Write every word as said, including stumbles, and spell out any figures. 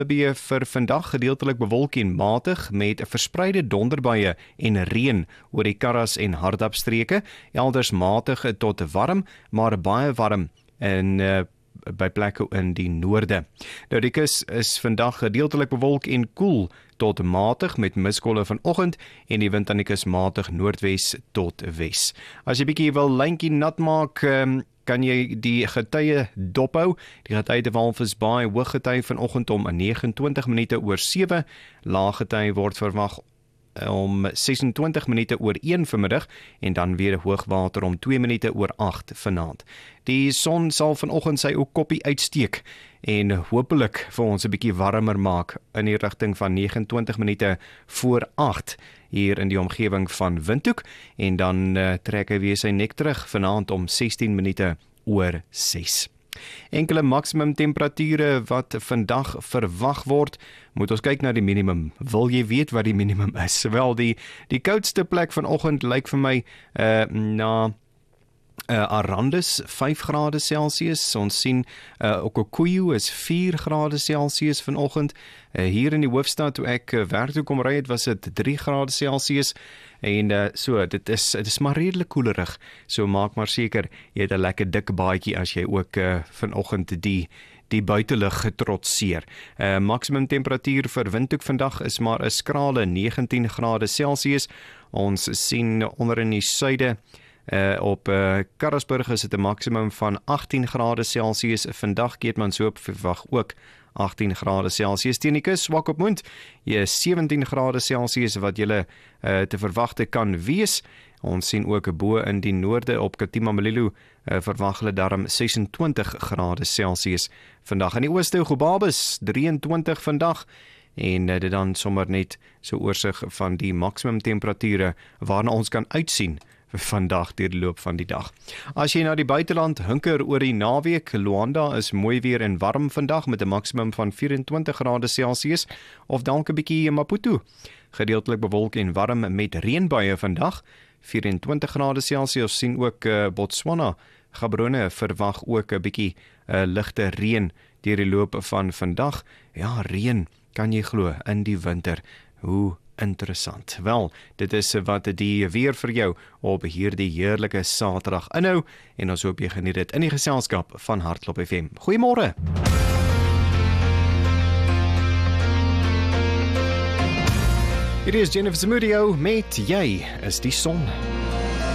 Namibië vir vandag gedeeltelik bewolk en matig met verspreide donderbuie en reën oor die Karras en Hardap-streke. Elders matig tot warm, maar baie warm in uh, by plekke in die noorde. Nou die kus is vandag gedeeltelik bewolk en koel tot matig met miskolle vanoggend en die wind aan die kus matig noordwes tot wes. As jy bietjie wil lyntjie nat maak, um, kan jy die getye dophou. Die getye te Walvisbaai hooggetye vanoggend om vyf agt nege minute oor sewe, laaggetye word verwag om ses en twintig minute oor een vanmiddag en dan weer hoogwater om twee minute oor agt vanaand. Die son sal vanoggend sy ou koppie uitsteek en hopelik vir ons 'n bietjie warmer maak in die rigting van vyf agt nege minute voor agt hier in die omgewing van Windhoek en dan uh, trek hy weer sy nek terug vanaand om sestien minute oor ses. Enkele maksimum temperature wat vandag verwag word, moet ons kyk na die minimum. Wil jy weet wat die minimum is? Wel, die, die koudste plek vanoggend lyk vir my uh, na Uh, Arandis vyf grade Celsius, ons sien uh, Okukuyu is vier grade Celsius vanoggend, uh, hier in die hoofstad toe ek uh, werk toe kom ry het was dit drie grade Celsius en uh, so, dit is, dit is maar redelik koelerig, so maak maar seker jy het 'n lekker dik baadjie as jy ook uh, vanoggend die die buitelug getrotseer. Uh, maximum temperatuur vir Windhoek vandag is maar 'n skrale negentien grade Celsius, ons sien onder in die suide Uh, op uh, Karasburg is dit 'n maksimum van agttien grade Celsius. Vandag Keetmanshoop verwag ook agttien grade Celsius. Teen die kus Swakopmund, jy sewentien grade Celsius wat julle uh, te verwagte kan wees. Ons sien ook bo in die noorde op Katima Malilo uh, verwag hulle darm ses en twintig grade Celsius. Vandag in die ooste Gobabis drie en twintig vandag. En uh, dit dan sommer net so oorsig van die maksimum temperature waarna ons kan uitsien vandag deur die loop van die dag. As jy na die buiteland hunker oor die naweek, Luanda is mooi weer en warm vandag met 'n maksimum van vyf en twintig grade Celsius of dalk 'n bietjie in Maputo. Gedeeltelik bewolk en warm met reënbuie vandag, vyf en twintig grade Celsius. Sien ook uh, Botswana, Gaborone verwag ook 'n bietjie uh, ligte reën deur die loop van vandag. Ja, reën, kan jy glo, in die winter. Hoe interessant. Wel, dit is wat die weer vir jou op hierdie heerlike Saterdag inhou en ons hoop jy geniet dit in die geselskap van Hartklop F M. Goeiemôre. Hier is Jennifer Zamudio met Jy is die son.